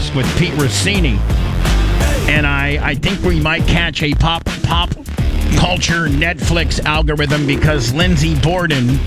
Podcast with Pete Rossini. And I think we might catch a pop culture Netflix algorithm because Lizzie Borden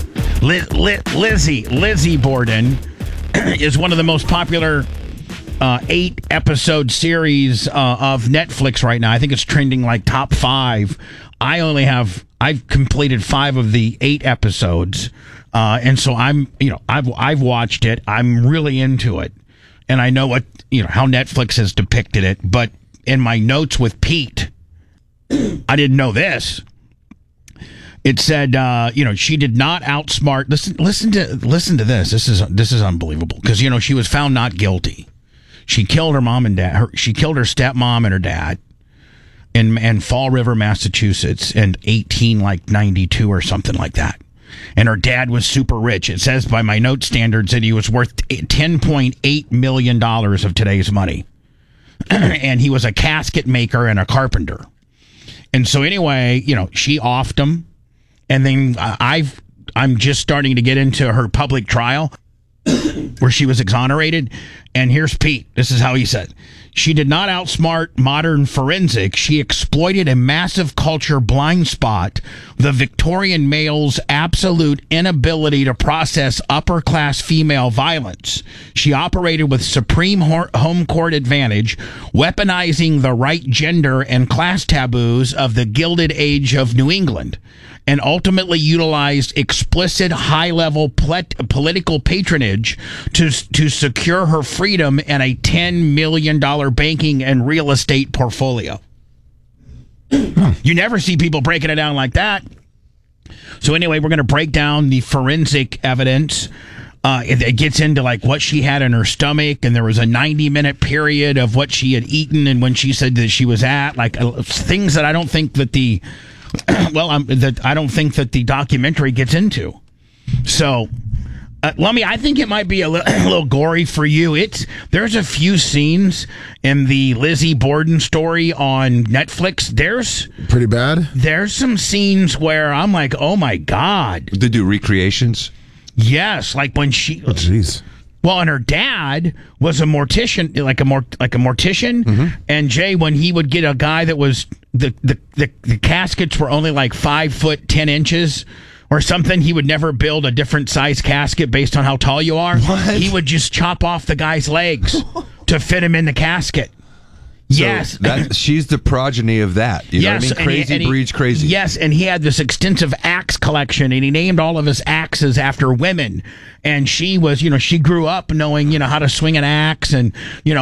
is one of the most popular 8-episode series of Netflix right now. I think it's trending like top 5. I've completed 5 of the 8 episodes. And so I've watched it. I'm really into it. And I know how Netflix has depicted it, but in my notes with Pete, I didn't know this. It said, she did not outsmart. Listen to this. This is unbelievable because she was found not guilty. She killed her mom and dad. She killed her stepmom and her dad in Fall River, Massachusetts, in 1892 or something like that. And her dad was super rich. It says by my note standards that he was worth $10.8 million of today's money. And he was a casket maker and a carpenter. And so anyway, she offed him. And then I'm just starting to get into her public trial where she was exonerated. And here's Pete. This is how he said. She did not outsmart modern forensics. She exploited a massive culture blind spot, the Victorian male's absolute inability to process upper-class female violence. She operated with supreme home court advantage, weaponizing the right gender and class taboos of the Gilded Age of New England, and ultimately utilized explicit high-level political patronage to secure her freedom and a $10 million banking and real estate portfolio. You never see people breaking it down like that. So anyway, we're going to break down the forensic evidence. It gets into like what she had in her stomach, and there was a 90-minute period of what she had eaten and when she said that she was at, like things that I don't think that the documentary gets into. So, Lummy, I think it might be a little gory for you. There's a few scenes in the Lizzie Borden story on Netflix. There's pretty bad. There's some scenes where I'm like, oh my God. They do recreations? Yes, like when she. Oh, jeez. Well, and her dad was a mortician, like a mortician. Mm-hmm. And Jay, when he would get a guy that was the caskets were only like 5 foot 10 inches or something, he would never build a different size casket based on how tall you are. What? He would just chop off the guy's legs to fit him in the casket. So yes. She's the progeny of that. You know what I mean? Crazy breeds crazy. Yes, and he had this extensive axe collection, and he named all of his axes after women. And she was, she grew up knowing, how to swing an axe. And,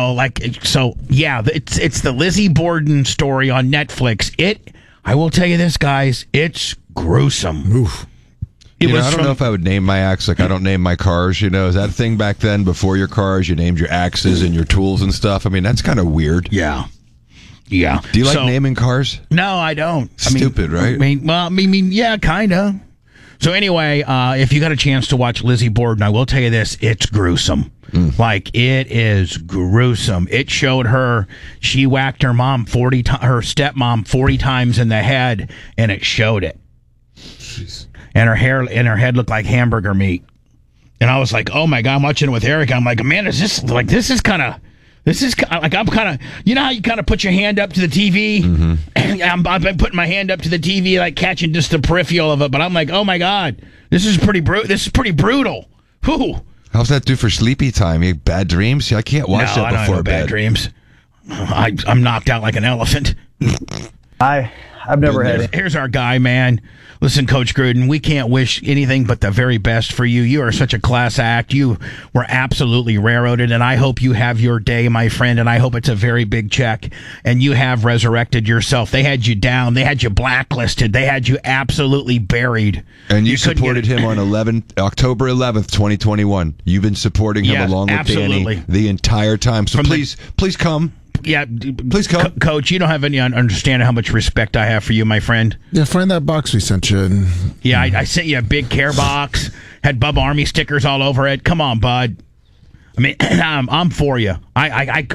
it's the Lizzie Borden story on Netflix. I will tell you this, guys, it's gruesome. Oof. I don't know if I would name my axe like I don't name my cars. Is that a thing back then before your cars? You named your axes and your tools and stuff. I mean, that's kind of weird. Yeah. Yeah. Do you like naming cars? No, I don't. Stupid, right? Yeah, kind of. So anyway, if you got a chance to watch Lizzie Borden, I will tell you this, it's gruesome. Like, it is gruesome. It showed her, she whacked her her stepmom 40 times in the head, and it showed it. Jeez. And her hair and her head looked like hamburger meat. And I was like, oh my God, I'm watching it with Eric. I'm like, man, this is like I'm kind of, how you kind of put your hand up to the TV? Mm-hmm. I've been putting my hand up to the TV, like catching just the peripheral of it. But I'm like, oh my God, this is pretty brutal. Whew. How's that do for sleepy time? You have bad dreams? I can't watch that before I don't have bed. Bad dreams. I'm knocked out like an elephant. I've never had it. Here's our guy, man. Listen, Coach Gruden, we can't wish anything but the very best for you. You are such a class act. You were absolutely railroaded, and I hope you have your day, my friend, and I hope it's a very big check, and you have resurrected yourself. They had you down. They had you blacklisted. They had you absolutely buried. And you supported him on October 11th, 2021. You've been supporting him along with Danny the entire time. So please come. Yeah, please come. Coach, you don't have any understanding how much respect I have for you, my friend. Yeah, find that box we sent you. Yeah, I sent you a big care box, had Bubba Army stickers all over it. Come on, bud. I mean, I'm for you. I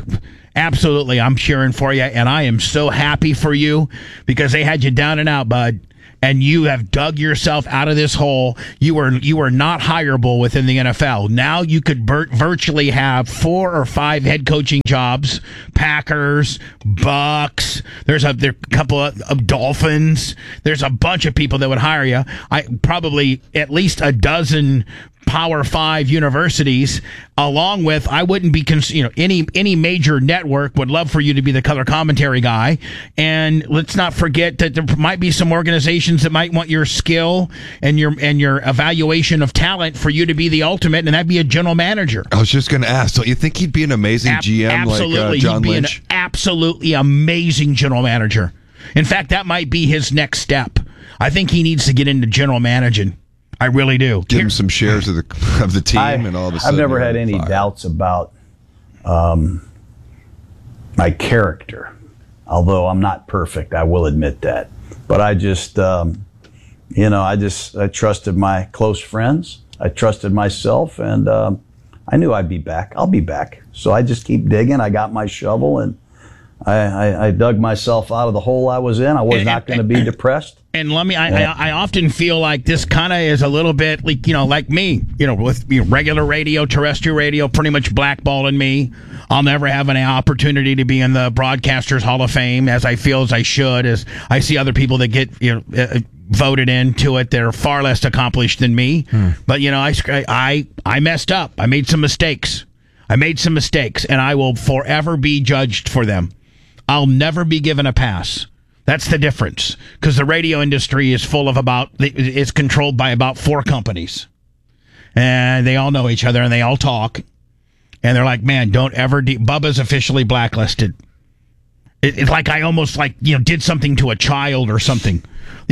absolutely, I'm cheering for you, and I am so happy for you because they had you down and out, bud. and you have dug yourself out of this hole. You are not hireable within the NFL. Now you could virtually have 4 or 5 head coaching jobs. Packers, Bucks. There's a couple of Dolphins. There's a bunch of people that would hire you. Probably at least a dozen Power 5 universities, along with, I wouldn't be, any major network would love for you to be the color commentary guy. And let's not forget that there might be some organizations that might want your skill and your evaluation of talent for you to be the ultimate, and that'd be a general manager. I was just going to ask, don't you think he'd be an amazing GM absolutely. like John He'd be Lynch? An absolutely amazing general manager. In fact, that might be his next step. I think he needs to get into general managing. I really do. Give him some shares of the team, and all of a sudden, I've never had any doubts about my character, although I'm not perfect. I will admit that. But I just, I trusted my close friends. I trusted myself, and I knew I'd be back. I'll be back. So I just keep digging. I got my shovel, and I dug myself out of the hole I was in. I was not going to be depressed. And I often feel like this kind of is a little bit like me, with regular radio, terrestrial radio, pretty much blackballing me. I'll never have an opportunity to be in the Broadcasters Hall of Fame as I feel as I should, as I see other people that get, voted into it. They're far less accomplished than me. But, I messed up. I made some mistakes. And I will forever be judged for them. I'll never be given a pass. That's the difference, because the radio industry is it's controlled by about 4 companies, and they all know each other and they all talk, and they're like, man, don't ever. Bubba's officially blacklisted. It's like I almost did something to a child or something.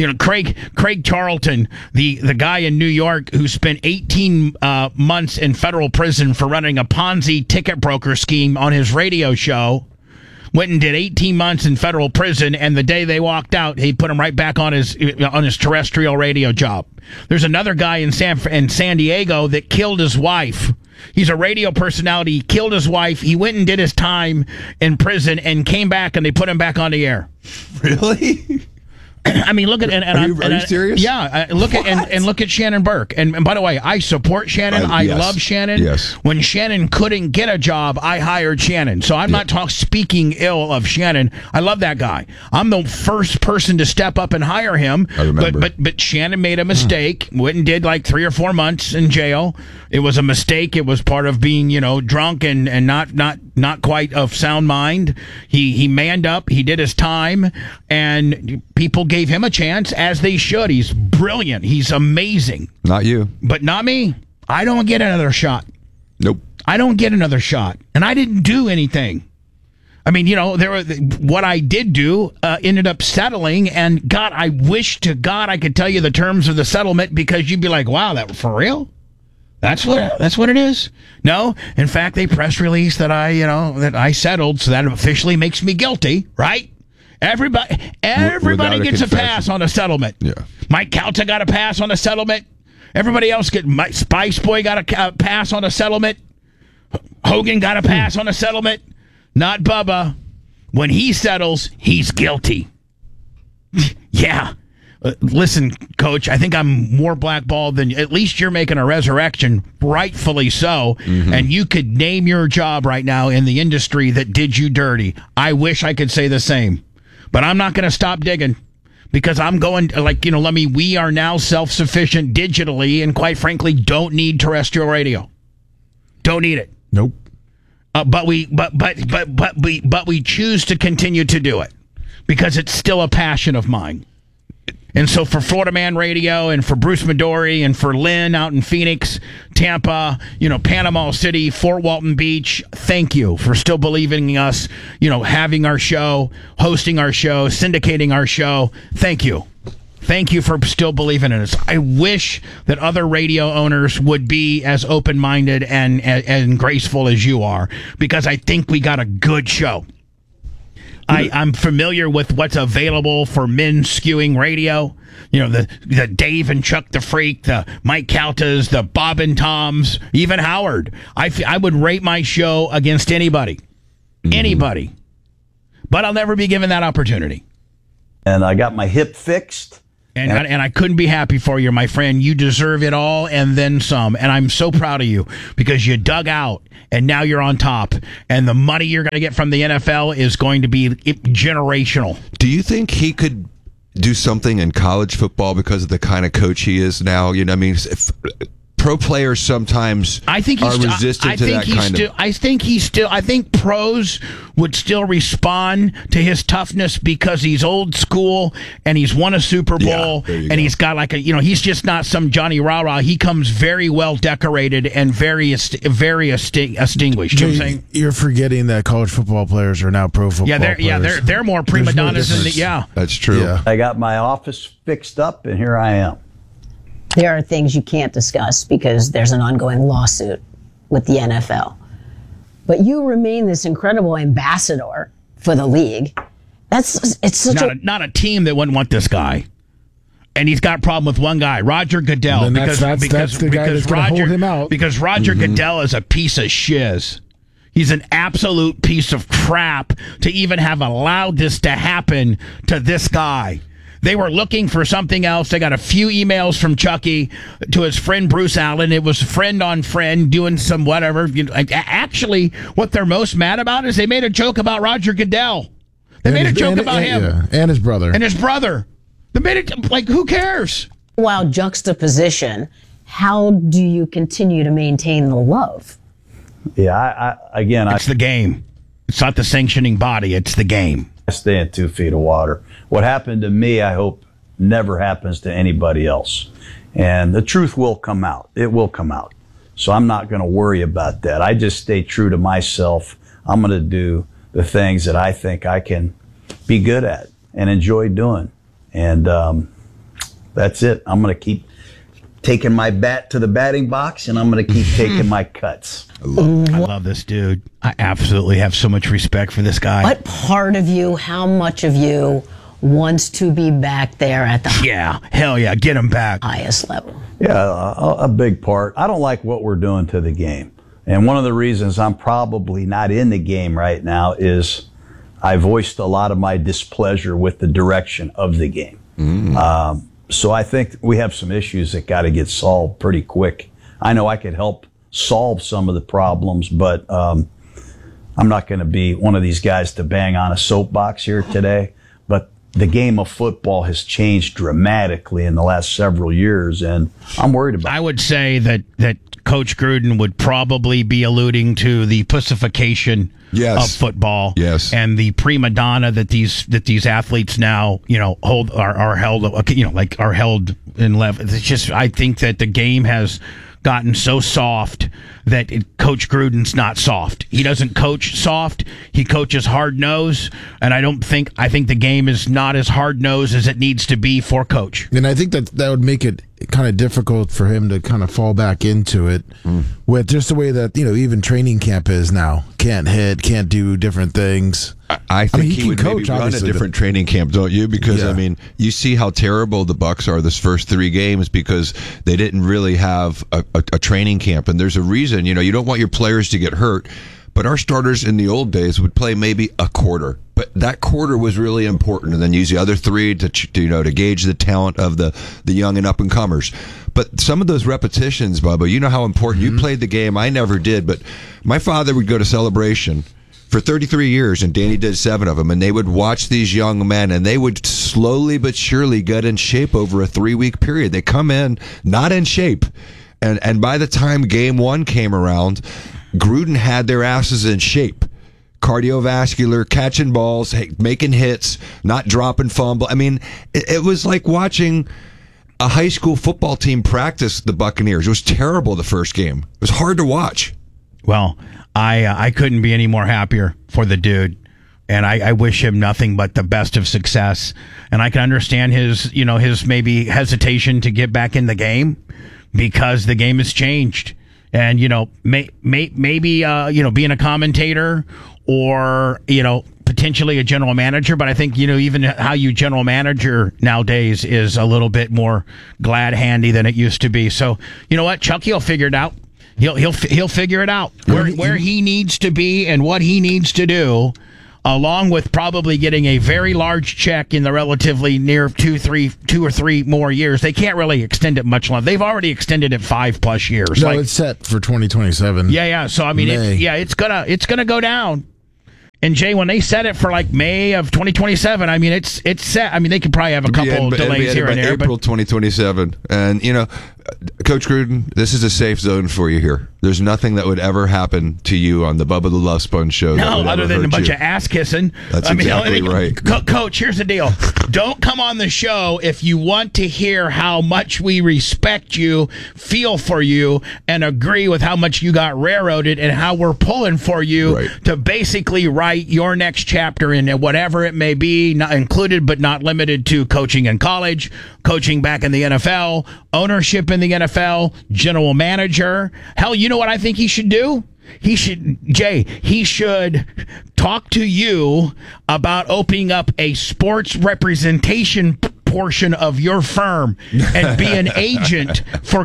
Craig Charlton, the guy in New York who spent 18 months in federal prison for running a Ponzi ticket broker scheme on his radio show. Went and did 18 months in federal prison, and the day they walked out, he put him right back on his terrestrial radio job. There's another guy in San Diego that killed his wife. He's a radio personality. He killed his wife. He went and did his time in prison and came back, and they put him back on the air. Really? I mean, look at Are you serious? Yeah, look at Shannon Burke. And by the way, I support Shannon. I love Shannon. Yes. When Shannon couldn't get a job, I hired Shannon. So I'm not speaking ill of Shannon. I love that guy. I'm the first person to step up and hire him. I remember. But Shannon made a mistake. Went and did like 3 or 4 months in jail. It was a mistake. It was part of being, drunk and not quite of sound mind. He manned up. He did his time, and people gave him a chance, as they should. He's brilliant. He's amazing. Not you. But not me. I don't get another shot. Nope. I don't get another shot. And I didn't do anything. I mean, what I did do ended up settling, and God, I wish to God I could tell you the terms of the settlement, because you'd be like, wow, that for real? That's what it is. No, in fact, they press release that I settled, so that officially makes me guilty, right? Everybody gets a pass on a settlement. Yeah. Mike Calta got a pass on a settlement. Everybody else Spice Boy got a pass on a settlement. Hogan got a pass on a settlement. Not Bubba. When he settles, he's guilty. Yeah. Listen, Coach, I think I'm more blackballed than at least you're making a resurrection, rightfully so, and you could name your job right now in the industry that did you dirty. I wish I could say the same, but I'm not going to stop digging, because I'm going we are now self-sufficient digitally, and quite frankly, don't need terrestrial radio. Don't need it. Nope. But we choose to continue to do it because it's still a passion of mine. And so for Florida Man Radio and for Bruce Midori and for Lynn out in Phoenix, Tampa, Panama City, Fort Walton Beach, thank you for still believing in us, having our show, hosting our show, syndicating our show. Thank you. Thank you for still believing in us. I wish that other radio owners would be as open-minded and graceful as you are, because I think we got a good show. I'm familiar with what's available for men skewing radio. The Dave and Chuck the Freak, the Mike Caltas, the Bob and Toms, even Howard. I would rate my show against anybody. Anybody. But I'll never be given that opportunity. And I got my hip fixed. And I couldn't be happy for you, my friend. You deserve it all and then some. And I'm so proud of you because you dug out and now you're on top. And the money you're going to get from the NFL is going to be generational. Do you think he could do something in college football because of the kind of coach he is now? You know, I mean, pro players sometimes are resistant to that kind of. I think pros would still respond to his toughness because he's old school and he's won a Super Bowl and he's got he's just not some Johnny Rah-Rah. He comes very well decorated and very extinguished. You know what I'm saying? You're forgetting that college football players are now pro football players. They're more prima donnas than That's true. Yeah. I got my office fixed up, and here I am. There are things you can't discuss because there's an ongoing lawsuit with the NFL. But you remain this incredible ambassador for the league. It's such not a team that wouldn't want this guy. And he's got a problem with one guy, Roger Goodell, that's the guy that's gonna hold him out. Because Roger Goodell is a piece of shiz. He's an absolute piece of crap to even have allowed this to happen to this guy. They were looking for something else. They got a few emails from Chucky to his friend Bruce Allen. It was friend on friend doing some whatever. Actually, what they're most mad about is they made a joke about Roger Goodell. They made a joke about him. Yeah, and his brother. And his brother. They made it like, who cares? While juxtaposition, how do you continue to maintain the love? Yeah, It's the game. It's not the sanctioning body. It's the game. I stay in 2 feet of water. What happened to me, I hope never happens to anybody else. And the truth will come out. It will come out. So I'm not going to worry about that. I just stay true to myself. I'm going to do the things that I think I can be good at and enjoy doing. And that's it. I'm going to keep taking my bat to the batting box, and I'm going to keep taking my cuts. I love this dude. I absolutely have so much respect for this guy. What part of you, how much of you wants to be back there at the hell yeah, get him back. highest level? Yeah, a big part. I don't like what we're doing to the game. And one of the reasons I'm probably not in the game right now is I voiced a lot of my displeasure with the direction of the game. So I think we have some issues that got to get solved pretty quick. I know I could help solve some of the problems, but I'm not going to be one of these guys to bang on a soapbox here today. But the game of football has changed dramatically in the last several years, and I'm worried about it. I would say that Coach Gruden would probably be alluding to the pussification of football, and the prima donna that these athletes now are held in level. It's just, I think that the game has gotten so soft that Coach Gruden's not soft. He doesn't coach soft. He coaches hard nose, and I think the game is not as hard nosed as it needs to be for Coach. And I think that would make it kind of difficult for him to kind of fall back into it with just the way that, even training camp is now. Can't hit, can't do different things. I think he would maybe run a different training camp, don't you? Because, I mean, you see how terrible the Bucs are this first 3 games because they didn't really have a training camp. And there's a reason, you don't want your players to get hurt. But our starters in the old days would play maybe a quarter. But that quarter was really important, and then use the other 3 to gauge the talent of the young and up-and-comers. But some of those repetitions, Bubba, you know how important. You played the game. I never did, but my father would go to Celebration for 33 years, and Danny did 7 of them, and they would watch these young men, and they would slowly but surely get in shape over a 3-week period. They come in not in shape, and by the time game 1 came around, Gruden had their asses in shape. Cardiovascular, catching balls, making hits, not dropping fumble. I mean, it was like watching a high school football team practice the Buccaneers. It was terrible the first game. It was hard to watch. Well, I couldn't be any more happier for the dude. And I wish him nothing but the best of success. And I can understand his maybe hesitation to get back in the game because the game has changed. And, maybe being a commentator or, potentially a general manager. But I think, even how you general manager nowadays is a little bit more glad handy than it used to be. So, you know what? Chucky will figure it out. He'll figure it out where he needs to be and what he needs to do. along with probably getting a very large check in the relatively near 2 or 3 more years, they can't really extend it much longer. They've already extended it 5+ years. No, it's set for 2027. Yeah. So I mean, it's gonna go down. And Jay, when they set it for like May of 2027, I mean, it's set. I mean, they could probably have a couple delays here and there. April 2027. And, Coach Gruden, this is a safe zone for you here. There's nothing that would ever happen to you on the Bubba the Love Sponge show. No, other than a bunch of ass kissing. That's exactly right. Coach, here's the deal. Don't come on the show if you want to hear how much we respect you, feel for you, and agree with how much you got railroaded and how we're pulling for you to basically write your next chapter in whatever it may be, not included but not limited to coaching in college, coaching back in the NFL, ownership in the NFL, general manager. Hell, you know what I think he should do? He should talk to you about opening up a sports representation portion of your firm and be an agent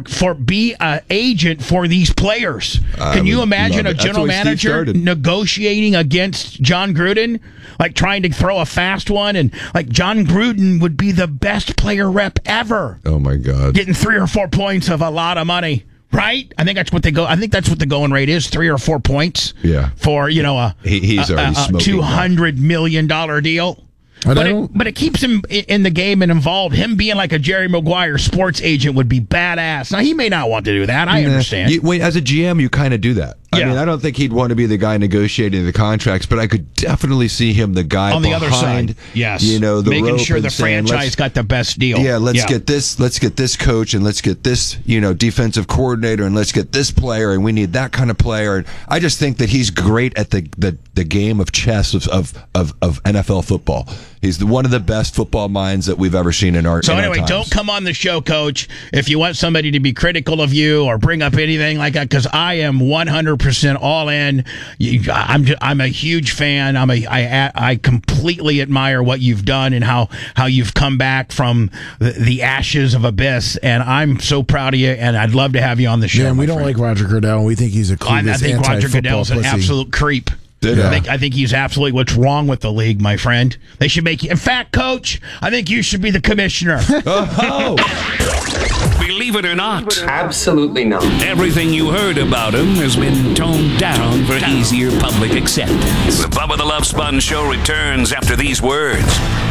for these players. Can you imagine a general manager negotiating against John Gruden, like trying to throw a fast one, and like John Gruden would be the best player rep ever. Oh my God, getting 3 or 4 points of a lot of money. Right? I think that's what the going rate is, 3 or 4 points. Yeah. For he's already smoking $200 million deal. But it keeps him in the game and involved. Him being like a Jerry Maguire sports agent would be badass. Now, he may not want to do that. I understand. As a GM, you kind of do that. I mean, I don't think he'd want to be the guy negotiating the contracts, but I could definitely see him the guy on the other side. Yes, the making sure the saying, franchise got the best deal. Yeah, let's get this coach, and let's get this defensive coordinator, and let's get this player, and we need that kind of player. And I just think that he's great at the game of chess of NFL football. He's one of the best football minds that we've ever seen in our. So anyway, don't come on the show, Coach, if you want somebody to be critical of you or bring up anything like that, because I am 100% all in. I'm a huge fan. I completely admire what you've done and how you've come back from the ashes of Abyss, and I'm so proud of you. And I'd love to have you on the show. Yeah, and we don't like Roger Goodell. We think he's a clueless I think Roger Goodell's an absolute creep. I think he's absolutely what's wrong with the league, my friend. They should make you. In fact, Coach, I think you should be the commissioner. Believe it or not, absolutely not. Everything you heard about him has been toned down for easier public acceptance. The Bubba the Love Sponge Show returns after these words.